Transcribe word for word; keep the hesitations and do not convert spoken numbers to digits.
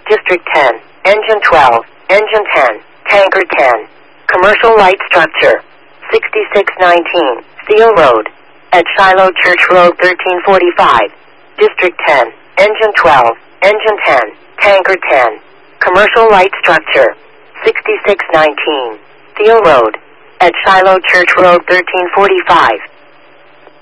District ten, Engine twelve, Engine ten, Tanker ten, Commercial Light Structure, sixty-six nineteen, Seal Road, at Shiloh Church Road thirteen forty-five, District ten, Engine twelve, Engine ten, Tanker ten, Commercial Light Structure, sixty-six nineteen, Seal Road, at Shiloh Church Road thirteen forty-five.